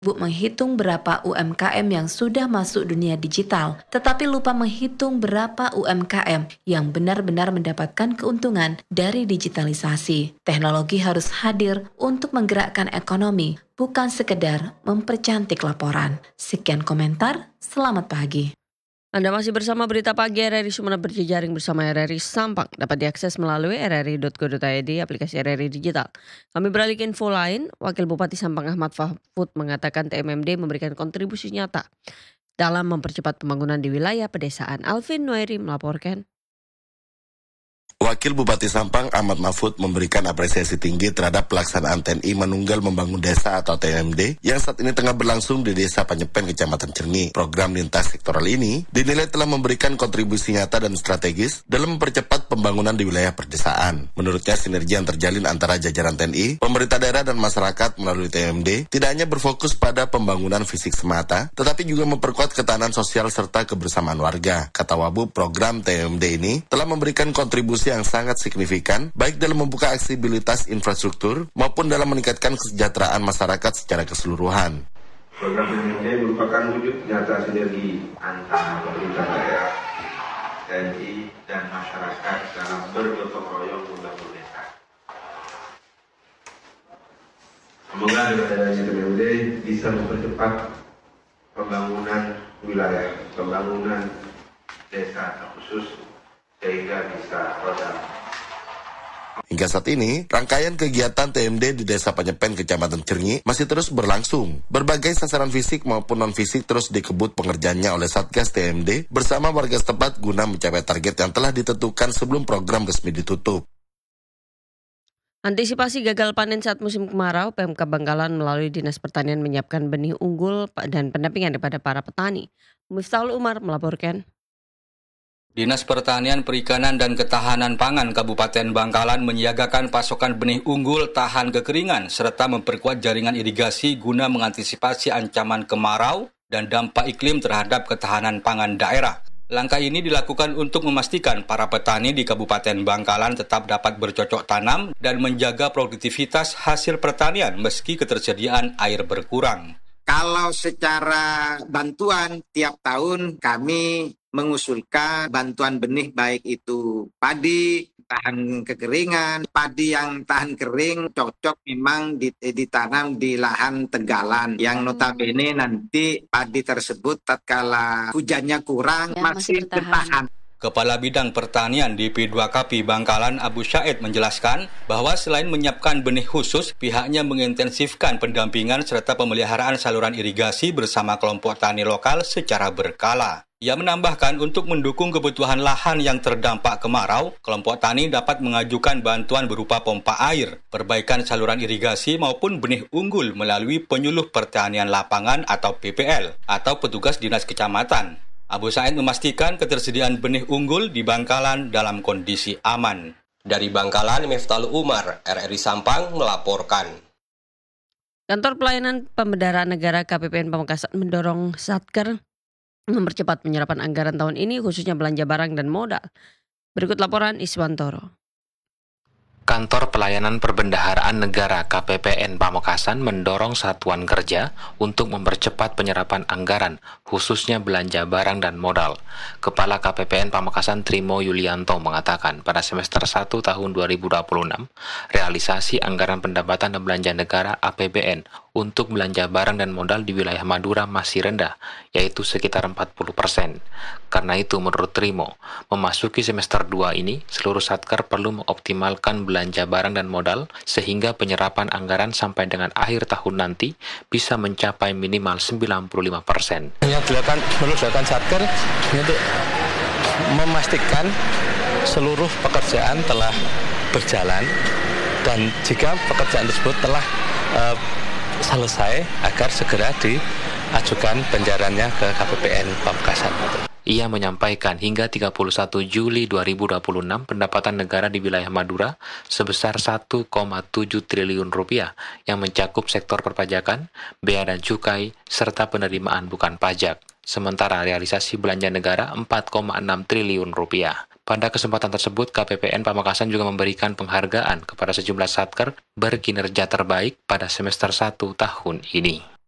menghitung berapa UMKM yang sudah masuk dunia digital, tetapi lupa menghitung berapa UMKM yang benar-benar mendapatkan keuntungan dari digitalisasi. Teknologi harus hadir untuk menggerakkan ekonomi, bukan sekedar mempercantik laporan. Sekian komentar, selamat pagi. Anda masih bersama Berita Pagi RRI Sumeneb berjejaring bersama RRI Sampang. Dapat diakses melalui rri.go.id, aplikasi RRI Digital. Kami beralih ke info lain. Wakil Bupati Sampang Ahmad Mahfud mengatakan TMMD memberikan kontribusi nyata dalam mempercepat pembangunan di wilayah pedesaan. Alvin Nueri melaporkan. Wakil Bupati Sampang Ahmad Mahfud memberikan apresiasi tinggi terhadap pelaksanaan TNI Menunggal Membangun Desa atau TMD yang saat ini tengah berlangsung di Desa Panyepen, Kecamatan Cerni. Program lintas sektoral ini dinilai telah memberikan kontribusi nyata dan strategis dalam mempercepat pembangunan di wilayah perdesaan. Menurutnya, sinergi yang terjalin antara jajaran TNI, pemerintah daerah dan masyarakat melalui TMD tidak hanya berfokus pada pembangunan fisik semata, tetapi juga memperkuat ketahanan sosial serta kebersamaan warga. Kata Wabu, program TMD ini telah memberikan kontribusi yang sangat signifikan, baik dalam membuka aksesibilitas infrastruktur maupun dalam meningkatkan kesejahteraan masyarakat secara keseluruhan. Program TMD merupakan wujud nyata sinergi antara pemerintah daerah, TNI, dan masyarakat dalam bergotong royong membangun desa. Semoga dengan adanya TMD bisa mempercepat pembangunan wilayah, pembangunan desa terkhusus, sehingga bisa roda. Hingga saat ini, rangkaian kegiatan TMD di Desa Panyepen, Kecamatan Cerni masih terus berlangsung. Berbagai sasaran fisik maupun non-fisik terus dikebut pengerjaannya oleh Satgas TMD bersama warga setempat guna mencapai target yang telah ditentukan sebelum program resmi ditutup. Antisipasi gagal panen saat musim kemarau, PMK Bangkalan melalui Dinas Pertanian menyiapkan benih unggul dan pendampingan kepada para petani. Miftahul Umar melaporkan. Dinas Pertanian, Perikanan, dan Ketahanan Pangan Kabupaten Bangkalan menyiagakan pasokan benih unggul tahan kekeringan serta memperkuat jaringan irigasi guna mengantisipasi ancaman kemarau dan dampak iklim terhadap ketahanan pangan daerah. Langkah ini dilakukan untuk memastikan para petani di Kabupaten Bangkalan tetap dapat bercocok tanam dan menjaga produktivitas hasil pertanian meski ketersediaan air berkurang. Kalau secara bantuan tiap tahun kami mengusulkan bantuan benih baik itu padi tahan kekeringan, padi yang tahan kering cocok memang ditanam di lahan tegalan yang notabene nanti padi tersebut tatkala hujannya kurang masih bertahan. Kepala Bidang Pertanian di P2KP Bangkalan Abu Syaid menjelaskan bahwa selain menyiapkan benih khusus, pihaknya mengintensifkan pendampingan serta pemeliharaan saluran irigasi bersama kelompok tani lokal secara berkala. Ia menambahkan untuk mendukung kebutuhan lahan yang terdampak kemarau, kelompok tani dapat mengajukan bantuan berupa pompa air, perbaikan saluran irigasi maupun benih unggul melalui penyuluh pertanian lapangan atau PPL atau petugas dinas kecamatan. Abu Said memastikan ketersediaan benih unggul di Bangkalan dalam kondisi aman. Dari Bangkalan, Miftahul Umar, RRI Sampang melaporkan. Kantor Pelayanan Pembendaharaan Negara KPPN Pamekasan mendorong Satker mempercepat penyerapan anggaran tahun ini khususnya belanja barang dan modal. Berikut laporan Iswantoro. Kantor Pelayanan Perbendaharaan Negara KPPN Pamekasan mendorong satuan kerja untuk mempercepat penyerapan anggaran, khususnya belanja barang dan modal. Kepala KPPN Pamekasan Trimo Yulianto mengatakan pada semester 1 tahun 2026, realisasi anggaran pendapatan dan belanja negara APBN untuk belanja barang dan modal di wilayah Madura masih rendah, yaitu sekitar 40%. Karena itu, menurut Trimo, memasuki semester 2 ini, seluruh satker perlu mengoptimalkan belanja barang dan modal sehingga penyerapan anggaran sampai dengan akhir tahun nanti bisa mencapai minimal 95%. Yang dilakukan satker untuk memastikan seluruh pekerjaan telah berjalan dan jika pekerjaan tersebut telah selesai agar segera diajukan pencairannya ke KPPN Pamekasan. Ia menyampaikan hingga 31 Juli 2026 pendapatan negara di wilayah Madura sebesar 1,7 triliun rupiah yang mencakup sektor perpajakan, bea dan cukai, serta penerimaan bukan pajak. Sementara realisasi belanja negara 4,6 triliun rupiah. Pada kesempatan tersebut, KPPN Pamekasan juga memberikan penghargaan kepada sejumlah satker berkinerja terbaik pada semester 1 tahun ini.